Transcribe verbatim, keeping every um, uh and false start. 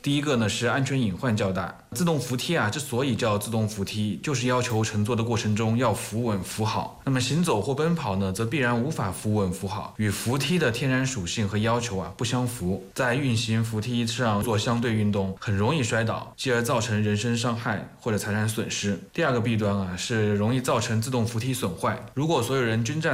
第一个呢是安全隐患较大。自动扶梯啊，之所以叫自动扶梯，就是要求乘坐的过程中要扶稳扶好。那么行走或奔跑呢，则必然无法扶稳扶好，与扶梯的天然属性和要求啊不相符。在运行扶梯上做相对运动，很容易摔倒，继而造成人身伤害或者财产损失。第二个弊端啊，是容易造成自动扶梯损坏。如果所有人均站